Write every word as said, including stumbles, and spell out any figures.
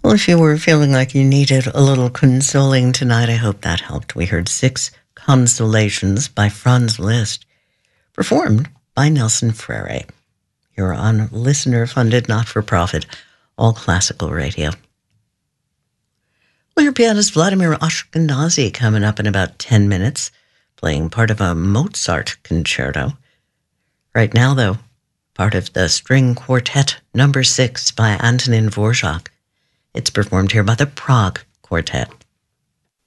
Well, if you were feeling like you needed a little consoling tonight, I hope that helped. We heard Six Consolations by Franz Liszt, performed by Nelson Frere. You're on listener-funded, not-for-profit, all-classical radio. Well, your pianist Vladimir Ashkenazy coming up in about ten minutes, playing part of a Mozart concerto. Right now, though, part of the String Quartet Number Six by Antonin Dvorak. It's performed here by the Prague Quartet.